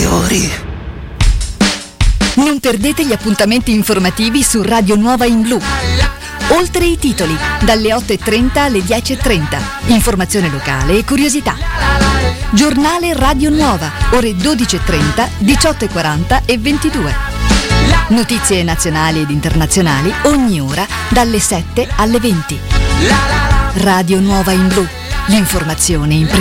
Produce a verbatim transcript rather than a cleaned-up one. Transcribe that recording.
migliori. Non perdete gli appuntamenti informativi su Radio Nuova in Blu. Oltre i titoli, dalle otto e trenta alle dieci e trenta. Informazione locale e curiosità. Giornale Radio Nuova, ore dodici e trenta, diciotto e quaranta e ventidue. Notizie nazionali ed internazionali ogni ora dalle sette alle venti. Radio Nuova in Blu, l'informazione in